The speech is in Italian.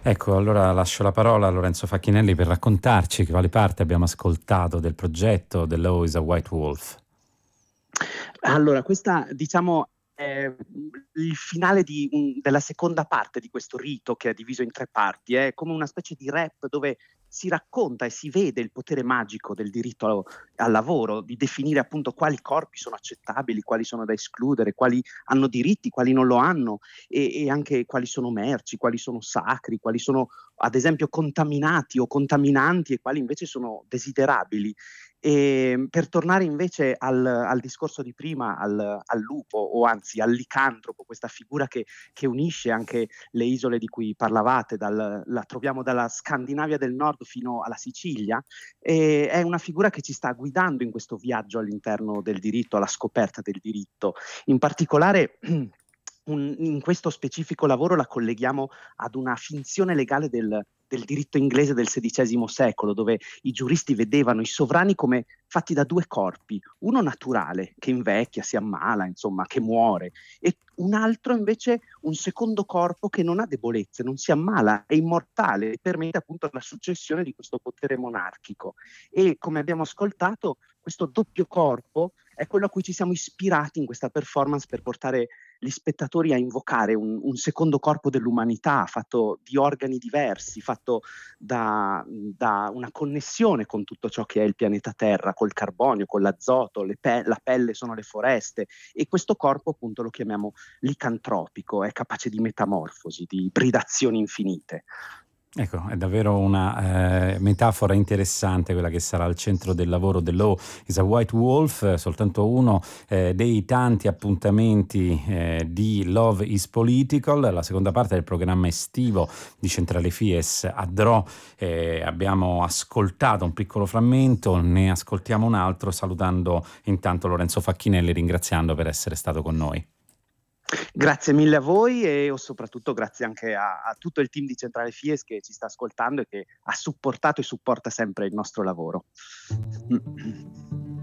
Ecco, allora lascio la parola a Lorenzo Facchinelli per raccontarci quale parte abbiamo ascoltato del progetto The Law is a White Wolf. Allora, questa diciamo è il finale della seconda parte di questo rito che è diviso in tre parti, è come una specie di rap dove si racconta e si vede il potere magico del diritto al lavoro, di definire appunto quali corpi sono accettabili, quali sono da escludere, quali hanno diritti, quali non lo hanno e anche quali sono merci, quali sono sacri, quali sono ad esempio contaminati o contaminanti e quali invece sono desiderabili. E per tornare invece al discorso di prima, al lupo, o anzi al licantropo, questa figura che unisce anche le isole di cui parlavate, la troviamo dalla Scandinavia del Nord fino alla Sicilia, e è una figura che ci sta guidando in questo viaggio all'interno del diritto, alla scoperta del diritto. In particolare in questo specifico lavoro la colleghiamo ad una finzione legale del diritto inglese del XVI secolo, dove i giuristi vedevano i sovrani come fatti da due corpi, uno naturale, che invecchia, si ammala, insomma, che muore, e un altro invece, un secondo corpo che non ha debolezze, non si ammala, è immortale e permette appunto la successione di questo potere monarchico. E come abbiamo ascoltato, questo doppio corpo è quello a cui ci siamo ispirati in questa performance per portare gli spettatori a invocare un secondo corpo dell'umanità, fatto di organi diversi, fatto da una connessione con tutto ciò che è il pianeta Terra, col carbonio, con l'azoto, la pelle sono le foreste, e questo corpo appunto lo chiamiamo licantropico, è capace di metamorfosi, di ibridazioni infinite. Ecco, è davvero una metafora interessante quella che sarà al centro del lavoro The Law is a White Wolf, soltanto uno dei tanti appuntamenti di Love is Political, la seconda parte del programma estivo di Centrale Fies a Dro. Abbiamo ascoltato un piccolo frammento, ne ascoltiamo un altro salutando intanto Lorenzo Facchinelli, ringraziando per essere stato con noi. Grazie mille a voi e soprattutto grazie anche a tutto il team di Centrale Fies che ci sta ascoltando e che ha supportato e supporta sempre il nostro lavoro.